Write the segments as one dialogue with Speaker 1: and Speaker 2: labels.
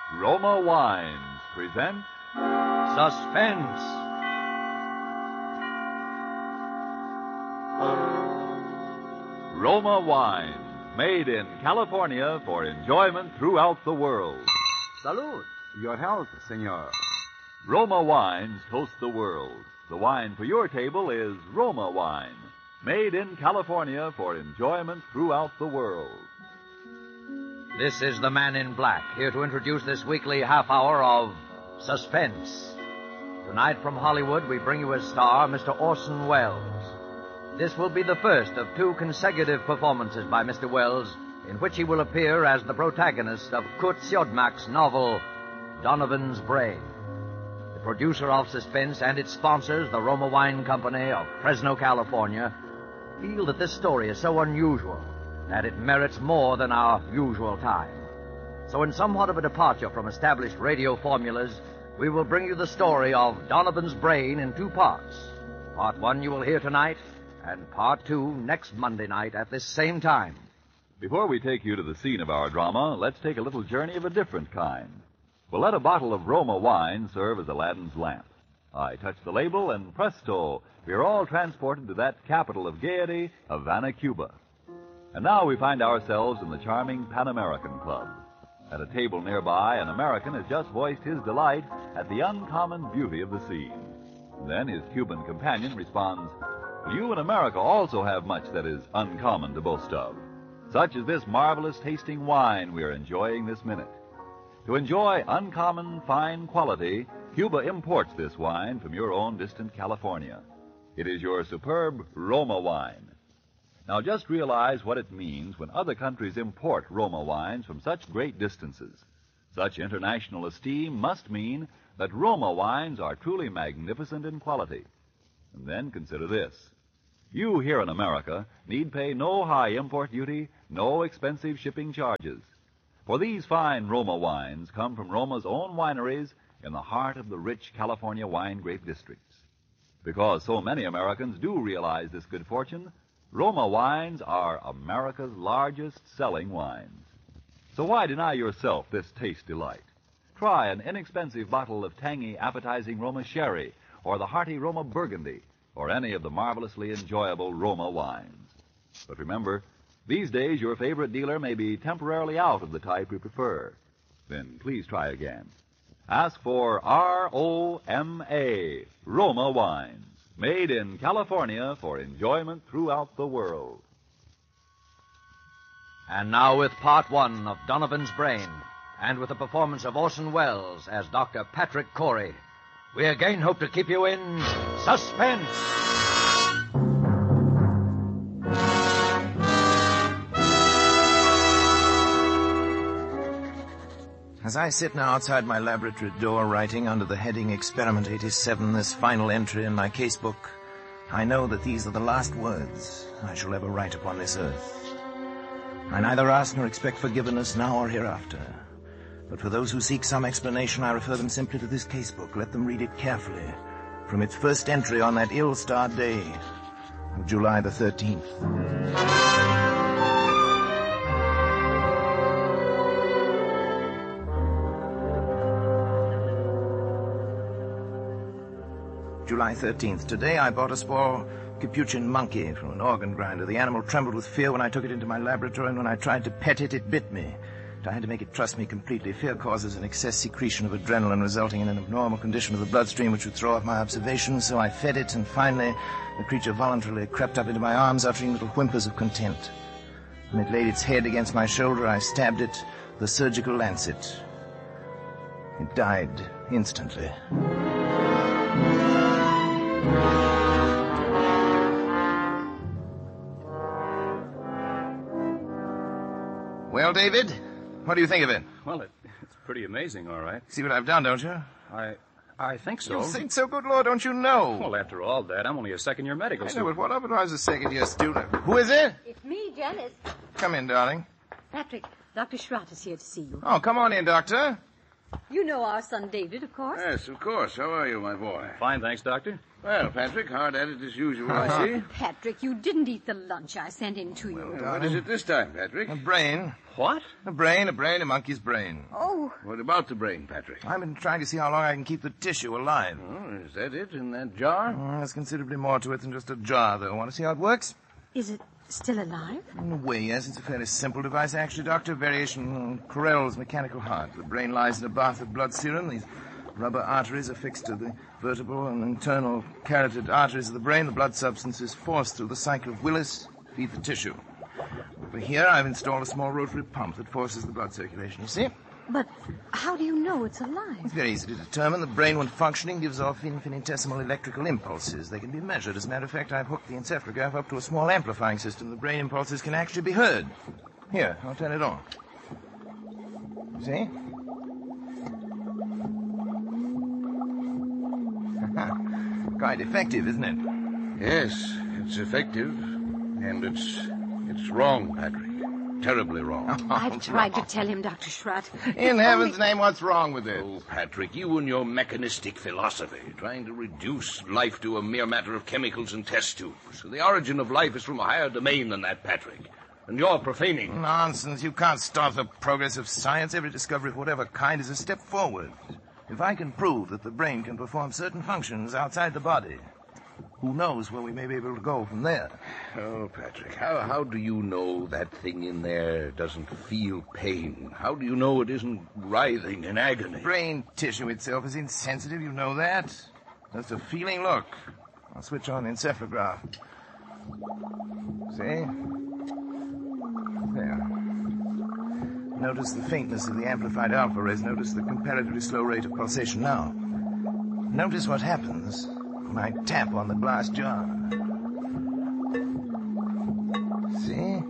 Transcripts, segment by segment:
Speaker 1: Roma Wines present
Speaker 2: Suspense.
Speaker 1: Roma Wines, made in California for enjoyment throughout the world.
Speaker 2: Salud.
Speaker 3: Your health, senor.
Speaker 1: Roma Wines toast the world. The wine for your table is Roma Wine, made in California for enjoyment throughout the world.
Speaker 2: This is the Man in Black, here to introduce this weekly half hour of Suspense. Tonight from Hollywood, we bring you as star Mr. Orson Welles. This will be the first of two consecutive performances by Mr. Welles, in which he will appear as the protagonist of Kurt Siodmak's novel, Donovan's Brain. The producer of Suspense and its sponsors, the Roma Wine Company of Fresno, California, feel that this story is so unusual that it merits more than our usual time. So in somewhat of a departure from established radio formulas, we will bring you the story of Donovan's Brain in two parts. Part one you will hear tonight, and part two next Monday night at this same time.
Speaker 1: Before we take you to the scene of our drama, let's take a little journey of a different kind. We'll let a bottle of Roma wine serve as Aladdin's lamp. I touch the label, and presto, we're all transported to that capital of gaiety, Havana, Cuba. And now we find ourselves in the charming Pan American Club. At a table nearby, an American has just voiced his delight at the uncommon beauty of the scene. Then his Cuban companion responds, "Well, you in America also have much that is uncommon to boast of. Such as this marvelous tasting wine we are enjoying this minute. To enjoy uncommon fine quality, Cuba imports this wine from your own distant California. It is your superb Roma wine. Now just realize what it means when other countries import Roma wines from such great distances. Such international esteem must mean that Roma wines are truly magnificent in quality. And then consider this. You here in America need pay no high import duty, no expensive shipping charges. For these fine Roma wines come from Roma's own wineries in the heart of the rich California wine grape districts. Because so many Americans do realize this good fortune, Roma wines are America's largest selling wines. So why deny yourself this taste delight? Try an inexpensive bottle of tangy, appetizing Roma sherry, or the hearty Roma burgundy, or any of the marvelously enjoyable Roma wines. But remember, these days your favorite dealer may be temporarily out of the type you prefer. Then please try again. Ask for R-O-M-A, Roma wines, made in California for enjoyment throughout the world.
Speaker 2: And now with part one of Donovan's Brain, and with the performance of Orson Welles as Dr. Patrick Corey, we again hope to keep you in suspense.
Speaker 4: As I sit now outside my laboratory door writing under the heading Experiment 87 this final entry in my casebook, I know that these are the last words I shall ever write upon this earth. I neither ask nor expect forgiveness now or hereafter. But for those who seek some explanation, I refer them simply to this casebook. Let them read it carefully from its first entry on that ill-starred day of July the 13th. July 13th. Today I bought a small Capuchin monkey from an organ grinder. The animal trembled with fear when I took it into my laboratory, and when I tried to pet it, it bit me. I had to make it trust me completely. Fear causes an excess secretion of adrenaline, resulting in an abnormal condition of the bloodstream which would throw off my observations, so I fed it, and finally the creature voluntarily crept up into my arms, uttering little whimpers of content. When it laid its head against my shoulder, I stabbed it with a surgical lancet. It died instantly. Well, David, what do you think of it?
Speaker 3: Well, it's pretty amazing, all right.
Speaker 4: See what I've done, don't you?
Speaker 3: I think so.
Speaker 4: You think so? Good Lord, don't you know?
Speaker 3: Well, after all that, I'm only a second-year medical
Speaker 4: I know,
Speaker 3: student.
Speaker 4: but what of it? I was a second-year student. Who is it?
Speaker 5: It's me, Janice.
Speaker 4: Come in, darling.
Speaker 5: Patrick, Dr. Schratt is here to see you.
Speaker 4: Oh, come on in, Doctor.
Speaker 5: You know our son David, of course.
Speaker 6: Yes, of course. How are you, my boy?
Speaker 3: Fine, thanks, Doctor.
Speaker 6: Well, Patrick, hard at it as usual, I see.
Speaker 5: Patrick, you didn't eat the lunch I sent in to you.
Speaker 6: What is it this time, Patrick?
Speaker 4: A brain.
Speaker 3: What?
Speaker 4: A monkey's brain.
Speaker 5: Oh,
Speaker 6: What about the brain, Patrick?
Speaker 4: I've been trying to see how long I can keep the tissue alive.
Speaker 6: Oh, is that it in that jar?
Speaker 4: There's considerably more to it than just a jar, though. Want to see how it works?
Speaker 5: is it still alive?
Speaker 4: In a way, yes. It's a fairly simple device, actually, Doctor. Variation on Corell's mechanical heart. The brain lies in a bath of blood serum. These rubber arteries are fixed to the vertebral and internal carotid arteries of the brain. The blood substance is forced through the cycle of Willis to feed the tissue. Over here, I've installed a small rotary pump that forces the blood circulation, you see?
Speaker 5: But how do you know it's alive?
Speaker 4: It's very easy to determine. The brain, when functioning, gives off infinitesimal electrical impulses. They can be measured. As a matter of fact, I've hooked the encephalograph up to a small amplifying system. The brain impulses can actually be heard. Here, I'll turn it on. See? Quite effective, isn't it?
Speaker 6: Yes, it's effective. And it's wrong, Patrick. Terribly wrong.
Speaker 5: I've tried to tell him, Dr. Schratt.
Speaker 4: In heaven's name, what's wrong with it?
Speaker 6: Oh, Patrick, you and your mechanistic philosophy, trying to reduce life to a mere matter of chemicals and test tubes. The origin of life is from a higher domain than that, Patrick. And you're profaning.
Speaker 4: Nonsense. You can't stop the progress of science. Every discovery of whatever kind is a step forward. If I can prove that the brain can perform certain functions outside the body, who knows where we may be able to go from there?
Speaker 6: Oh, Patrick, how do you know that thing in there doesn't feel pain? How do you know it isn't writhing in agony?
Speaker 4: Brain tissue itself is insensitive, you know that. Just a feeling. Look. I'll switch on the encephalograph. See? There. Notice the faintness of the amplified alpha rays. Notice the comparatively slow rate of pulsation now. Notice what happens when I tap on the glass jar. See?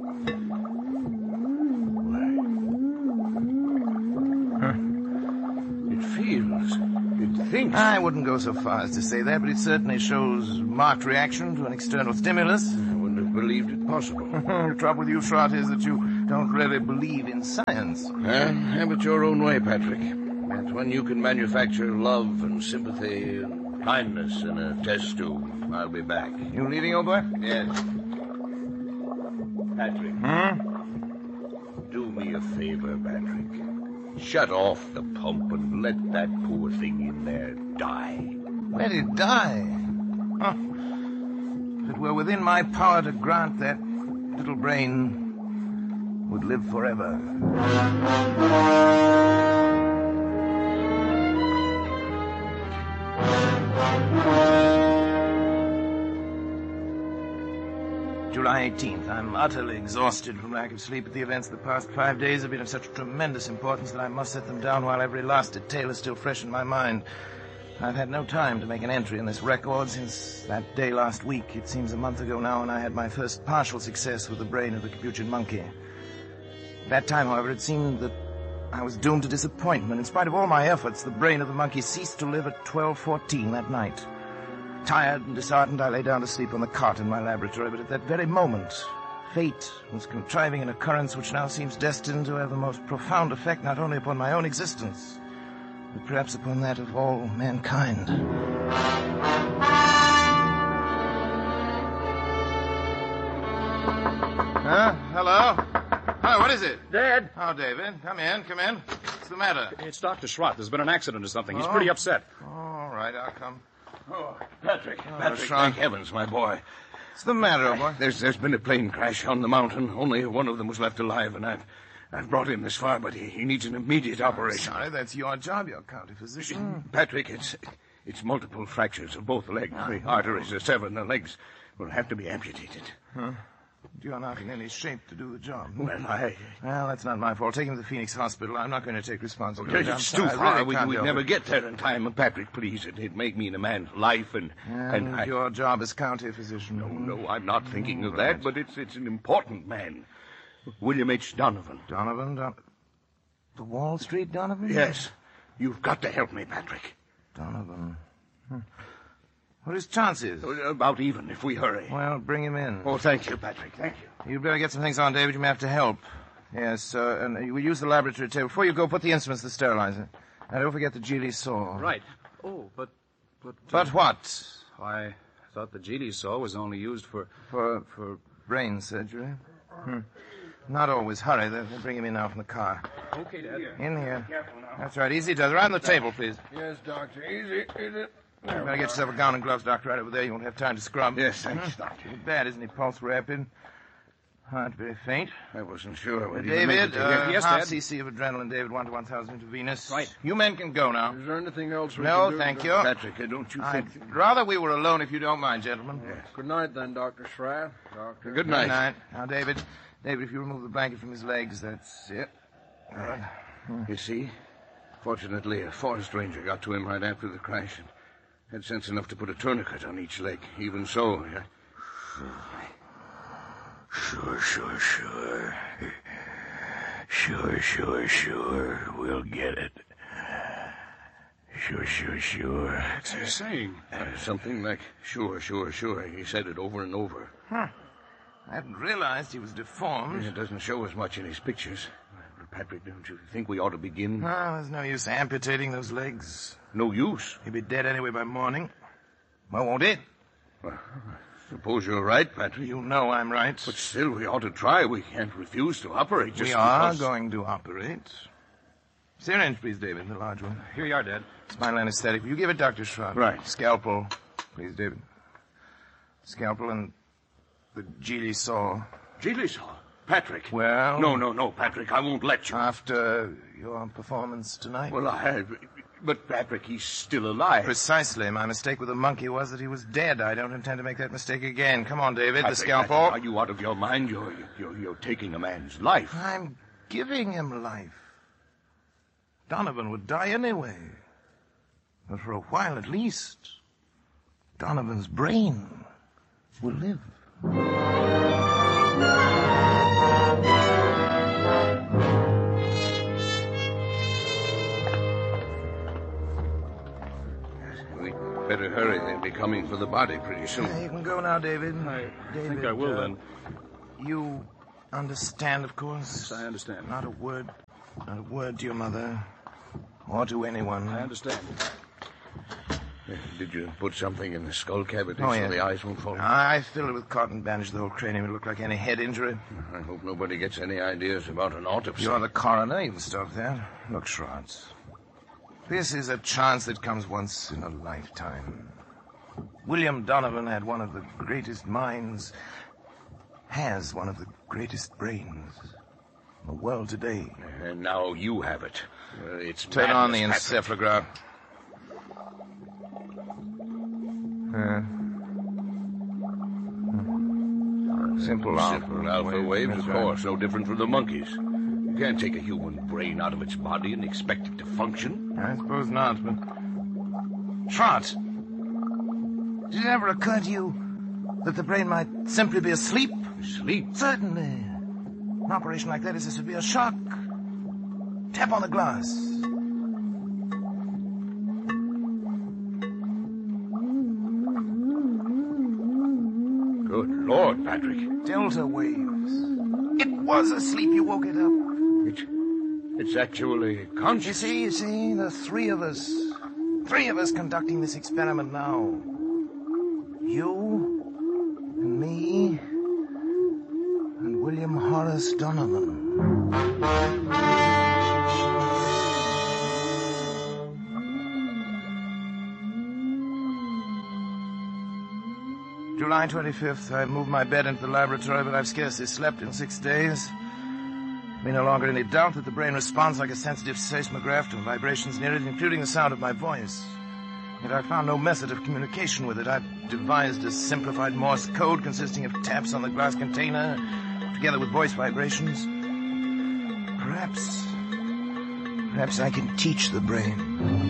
Speaker 6: It feels. It thinks.
Speaker 4: I wouldn't go so far as to say that, but it certainly shows marked reaction to an external stimulus.
Speaker 6: I wouldn't have believed it possible.
Speaker 4: The trouble with you, Schrott, is that you don't really believe in science.
Speaker 6: Have it your own way, Patrick. That's when you can manufacture love and sympathy and kindness in a test tube. I'll be back.
Speaker 4: You leaving, old boy?
Speaker 6: Yes. Patrick. Do me a favor, Patrick. Shut off the pump and let that poor thing in there die.
Speaker 4: Let it die? Huh. If it were within my power to grant, that little brain would live forever. July 18th. I'm utterly exhausted from lack of sleep. The events of the past 5 days have been of such tremendous importance that I must set them down while every last detail is still fresh in my mind. I've had no time to make an entry in this record since that day last week. It seems a month ago now, and I had my first partial success with the brain of the Capuchin monkey. At that time, however, it seemed that I was doomed to disappointment. In spite of all my efforts, the brain of the monkey ceased to live at 12:14 that night. Tired and disheartened, I lay down to sleep on the cot in my laboratory, but at that very moment, fate was contriving an occurrence which now seems destined to have the most profound effect not only upon my own existence, but perhaps upon that of all mankind. Hello? Hello, what is it?
Speaker 3: Dad!
Speaker 4: Oh, David, come in. What's the matter?
Speaker 3: It's Dr. Schratt. There's been an accident or something. He's pretty upset.
Speaker 4: All right, I'll come.
Speaker 6: Oh, Patrick,
Speaker 4: Sean.
Speaker 6: thank heavens, my boy.
Speaker 4: What's the matter, old boy?
Speaker 6: There's been a plane crash on the mountain. Only one of them was left alive, and I've brought him this far, but he needs an immediate operation.
Speaker 4: Sorry, that's your job. You're county physician.
Speaker 6: Patrick, it's multiple fractures of both legs. The arteries are severed, and the legs will have to be amputated.
Speaker 4: Huh? You're not in any shape to do the job.
Speaker 6: Well,
Speaker 4: that's not my fault. Take him to the Phoenix Hospital. I'm not going to take responsibility.
Speaker 6: It's too far. We'd never get there in time. Patrick, please. It may mean a man's life, and
Speaker 4: your job as county physician.
Speaker 6: No, I'm not thinking of that, but it's an important man. William H. Donovan.
Speaker 4: Donovan? The Wall Street Donovan?
Speaker 6: Yes. You've got to help me, Patrick.
Speaker 4: Donovan. What are his chances?
Speaker 6: About even, if we hurry.
Speaker 4: Well, bring him in.
Speaker 6: Oh, thank you, Patrick. Thank you.
Speaker 4: You'd better get some things on, David. You may have to help. Yes, and we'll use the laboratory table. Before you go, put the instruments to the sterilizer. Now, don't forget the Geely saw.
Speaker 3: Right. Oh, but...
Speaker 4: But what?
Speaker 3: I thought the Geely saw was only used for...
Speaker 4: For brain surgery. Not always. Hurry. They'll bring him in now from the car.
Speaker 3: Okay, Dad.
Speaker 4: In here. That's right. Easy does. Around the table, please.
Speaker 6: Yes, Doctor. Easy.
Speaker 4: You better get yourself a gown and gloves, Doctor, right over there. You won't have time to scrub.
Speaker 6: Yes, thanks, Doctor.
Speaker 4: Bad, isn't he? Pulse rapid. Heart very faint.
Speaker 6: I wasn't sure. Whether you
Speaker 4: David,
Speaker 6: made it.
Speaker 3: Yes,
Speaker 4: half
Speaker 3: Dad.
Speaker 4: cc of adrenaline, David, 1 to 1,000 intravenous.
Speaker 3: Right.
Speaker 4: You men can go now.
Speaker 6: Is there anything else we
Speaker 4: No,
Speaker 6: can do?
Speaker 4: thank you.
Speaker 6: Patrick, don't you
Speaker 4: I'd
Speaker 6: think...
Speaker 4: rather we were alone if you don't mind, gentlemen.
Speaker 6: Yes.
Speaker 7: Good night, then, Dr. Schratt. Doctor.
Speaker 6: Good night.
Speaker 4: Good night. Now, David, if you remove the blanket from his legs, that's it. All right.
Speaker 6: You see? Fortunately, a forest ranger got to him right after the crash and had sense enough to put a tourniquet on each leg. Even so, yeah.
Speaker 8: Sure. We'll get it. Sure.
Speaker 3: What's he saying?
Speaker 6: Something like, sure. He said it over and over.
Speaker 4: I hadn't realized he was deformed.
Speaker 6: It doesn't show as much in his pictures. Patrick, don't you think we ought to begin?
Speaker 4: No, there's no use amputating those legs.
Speaker 6: No use.
Speaker 4: He'll be dead anyway by morning. Well, won't it?
Speaker 6: Well, suppose you're right, Patrick.
Speaker 4: You know I'm right.
Speaker 6: But still, we ought to try. We can't refuse to operate just
Speaker 4: We are
Speaker 6: because...
Speaker 4: going to operate. Syringe, please, David, the large one.
Speaker 3: Here you are, Dad.
Speaker 4: Spinal anesthetic. Will you give it, Dr. Schratt?
Speaker 6: Right.
Speaker 4: Scalpel, please, David. Scalpel and the Geely saw.
Speaker 6: Geely saw? Patrick.
Speaker 4: Well...
Speaker 6: No, Patrick, I won't let you.
Speaker 4: After your performance tonight?
Speaker 6: Well, But, Patrick, he's still alive.
Speaker 4: Precisely. My mistake with the monkey was that he was dead. I don't intend to make that mistake again. Come on, David,
Speaker 6: Patrick,
Speaker 4: the scalpel.
Speaker 6: Patrick, are you out of your mind? You're taking a man's life.
Speaker 4: I'm giving him life. Donovan would die anyway. But for a while at least, Donovan's brain will live.
Speaker 6: We'd better hurry. They'll be coming for the body pretty soon.
Speaker 4: You can go now, David.
Speaker 3: I
Speaker 4: David,
Speaker 3: think I will, then.
Speaker 4: You understand, of course.
Speaker 3: Yes, I understand.
Speaker 4: Not a word to your mother or to anyone.
Speaker 3: I understand.
Speaker 6: Did you put something in the skull cavity
Speaker 4: Oh,
Speaker 6: so
Speaker 4: yeah.
Speaker 6: the eyes won't fall?
Speaker 4: I filled it with cotton, bandaged the whole cranium. It looked like any head injury.
Speaker 6: I hope nobody gets any ideas about an autopsy.
Speaker 4: You're the coroner. You can stop that. Look, Schratz. This is a chance that comes once in a lifetime. William Donovan had one of the greatest minds, has one of the greatest brains in the world today.
Speaker 6: And now you have it. It's
Speaker 4: Turn on the
Speaker 6: madness, Patrick.
Speaker 4: encephalograph. Simple
Speaker 6: Alpha waves,
Speaker 4: That's
Speaker 6: of
Speaker 4: right.
Speaker 6: course, no different from the monkeys. You can't take a human brain out of its body and expect it to function.
Speaker 4: I suppose not, but... Trot! Did it ever occur to you that the brain might simply be asleep?
Speaker 6: Sleep?
Speaker 4: Certainly. An operation like that is a severe shock. Tap on the glass.
Speaker 6: Good Lord, Patrick.
Speaker 4: Delta waves. It was asleep. You woke it up.
Speaker 6: It's actually conscious.
Speaker 4: You see, the three of us conducting this experiment now. You, and me, and William Horace Donovan. July 25th, I've moved my bed into the laboratory, but I've scarcely slept in 6 days. Be no longer any doubt that the brain responds like a sensitive seismograph to vibrations near it, including the sound of my voice. Yet I found no method of communication with it. I've devised a simplified Morse code consisting of taps on the glass container, together with voice vibrations. Perhaps I can teach the brain.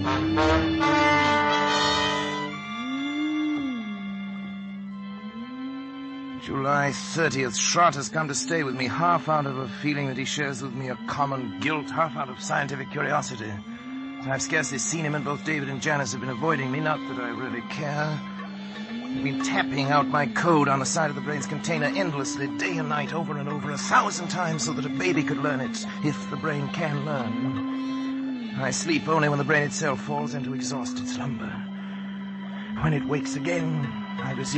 Speaker 4: July 30th, Schrott has come to stay with me, half out of a feeling that he shares with me a common guilt, half out of scientific curiosity. I've scarcely seen him, and both David and Janice have been avoiding me, not that I really care. They've been tapping out my code on the side of the brain's container endlessly, day and night, over and over, 1,000 times, so that a baby could learn it, if the brain can learn. I sleep only when the brain itself falls into exhausted slumber. When it wakes again, I resume